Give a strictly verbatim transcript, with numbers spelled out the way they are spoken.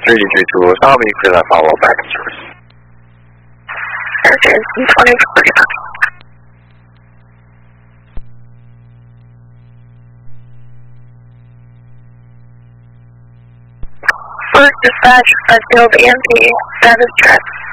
three D three two, allow me to clear that follow-up back in service. Okay, twenty forty-nine. First dispatch, Redfield E M P, status check.